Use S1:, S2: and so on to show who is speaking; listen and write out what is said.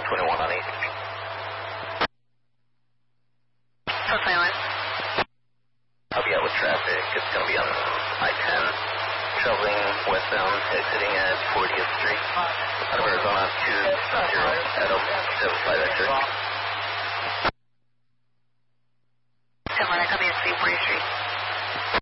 S1: 21 on 8.
S2: So silent.
S1: I'll be out with traffic. It's going to be on I-10, traveling westbound, exiting at 40th Street, out of Arizona 20 Adam 75 X-ray.